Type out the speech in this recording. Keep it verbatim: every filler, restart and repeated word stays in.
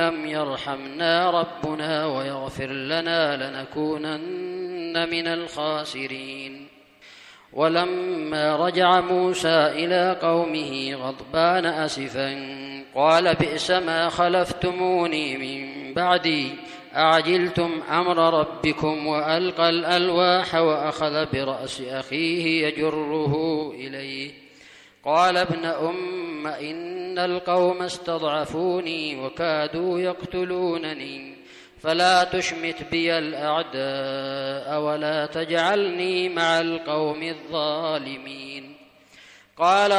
لم يرحمنا ربنا ويغفر لنا لنكونن من الخاسرين. ولما رجع موسى إلى قومه غضبان أسفا قال بئس ما خلفتموني من بعدي أعجلتم أمر ربكم وألقى الألواح وأخذ برأس أخيه يجره إليه قال ابن أم إن القوم استضعفوني وكادوا يقتلونني فلا تشمت بي الأعداء ولا تجعلني مع القوم الظالمين. قال